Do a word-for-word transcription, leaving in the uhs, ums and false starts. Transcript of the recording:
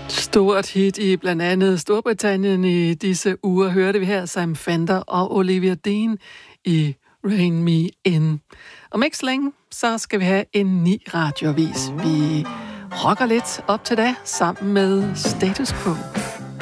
Stort hit i blandt andet Storbritannien i disse uger, hørte vi her Sam Fender og Olivia Dean i Rain Me In. Om ikke så længe, så skal vi have en ny radioavis. Vi rocker lidt op til da sammen med Status Quo.